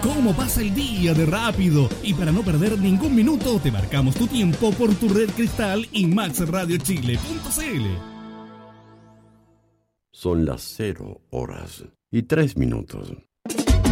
¿Cómo pasa el día de rápido? Y para no perder ningún minuto, te marcamos tu tiempo por tu red Cristal y maxradiochile.cl. Son las 0 horas y 3 minutos.